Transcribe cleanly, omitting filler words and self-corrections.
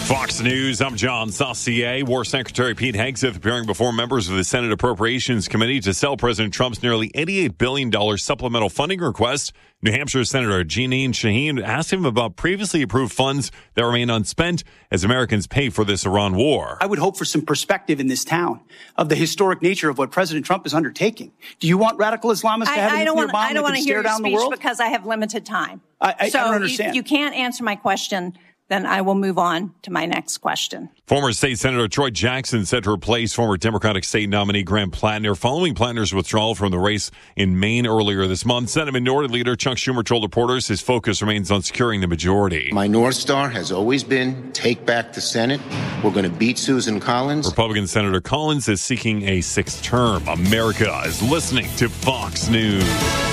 Fox News, I'm John Saucier. War Secretary Pete Hegseth appearing before members of the Senate Appropriations Committee to sell President Trump's nearly $88 billion supplemental funding request. New Hampshire Senator Jeanine Shaheen asked him about previously approved funds that remain unspent as Americans pay for this Iran war. I would hope for some perspective in this town of the historic nature of what President Trump is undertaking. Do you want radical Islamists to have a nuclear bomb I don't want to hear your speech world? because I have limited time. I don't understand. If you can't answer my question, then I will move on to my next question. Former State Senator Troy Jackson set to replace former Democratic state nominee Graham Plattner following Plattner's withdrawal from the race in Maine earlier this month. Senate Minority Leader Chuck Schumer told reporters his focus remains on securing the majority. My North Star has always been take back the Senate. We're going to beat Susan Collins. Republican Senator Collins is seeking a sixth term. America is listening to Fox News.